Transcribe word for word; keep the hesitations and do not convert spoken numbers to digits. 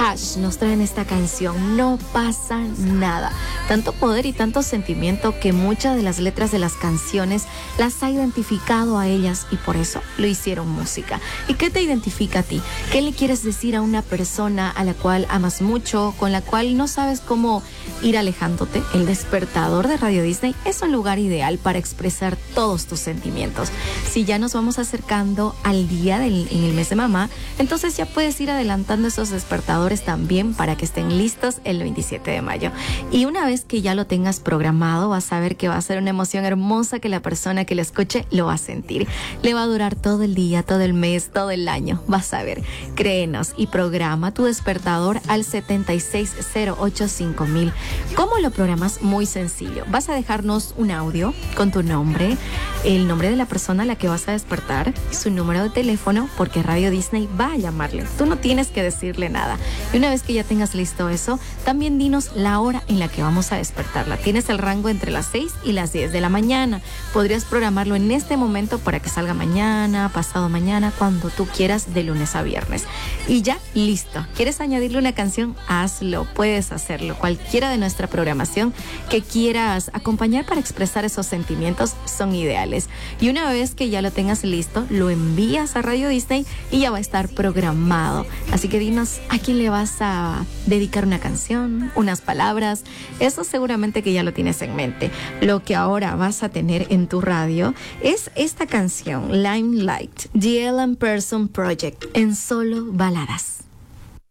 Hash nos traen esta canción, No pasa nada. Tanto poder y tanto sentimiento que muchas de las letras de las canciones las ha identificado a ellas y por eso lo hicieron música. ¿Y qué te identifica a ti? ¿Qué le quieres decir a una persona a la cual amas mucho, con la cual no sabes cómo ir alejándote? El Despertador de Radio Disney es un lugar ideal para expresar todos tus sentimientos. Si ya nos vamos acercando al día del, en el mes de mamá, entonces ya puedes ir adelantando esos despertadores también para que estén listos el veintisiete de mayo. Y una vez que ya lo tengas programado, vas a ver que va a ser una emoción hermosa que la persona que lo escuche lo va a sentir. Le va a durar todo el día, todo el mes, todo el año. Vas a ver. Créenos y programa tu despertador al setenta y seis cero ocho cinco mil. ¿Cómo lo programas? Muy sencillo. Vas a dejarnos un audio con tu nombre, el nombre de la persona a la que vas a despertar, su número de teléfono, porque Radio Disney va a llamarle. Tú no tienes que decirle nada. Y una vez que ya tengas listo eso, también dinos la hora en la que vamos a despertarla. Tienes el rango entre las seis y las diez de la mañana. Podrías programarlo en este momento para que salga mañana, pasado mañana, cuando tú quieras, de lunes a viernes. Y ya, listo. ¿Quieres añadirle una canción? Hazlo, puedes hacerlo. Cualquiera de nuestra programación que quieras acompañar para expresar esos sentimientos son ideales. Y una vez que ya lo tengas listo, lo envías a Radio Disney y ya va a estar programado. Así que dinos a quién le vas a dedicar una canción, unas palabras. Eso seguramente que ya lo tienes en mente. Lo que ahora vas a tener en tu radio es esta canción, Limelight, The Ellen Person Project, en solo baladas.